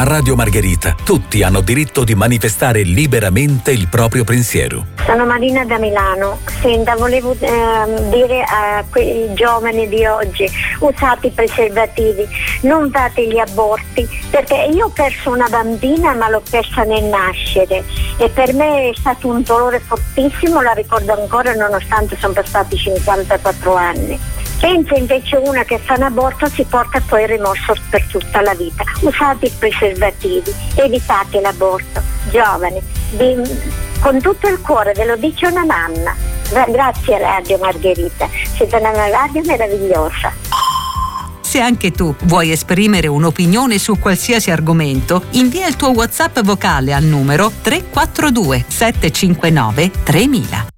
A Radio Margherita tutti hanno diritto di manifestare liberamente il proprio pensiero. Sono Marina da Milano. Senta, volevo dire a quei giovani di oggi: usate i preservativi, non fate gli aborti, perché io ho perso una bambina ma l'ho persa nel nascere e per me è stato un dolore fortissimo, la ricordo ancora nonostante sono passati 54 anni. Pensa invece una che fa un aborto si porta poi il rimorso per tutta la vita. Usate i preservativi, evitate l'aborto. Giovani, con tutto il cuore ve lo dice una mamma. Grazie Radio Margherita, siete una radio meravigliosa. Se anche tu vuoi esprimere un'opinione su qualsiasi argomento, invia il tuo WhatsApp vocale al numero 342 759 3000.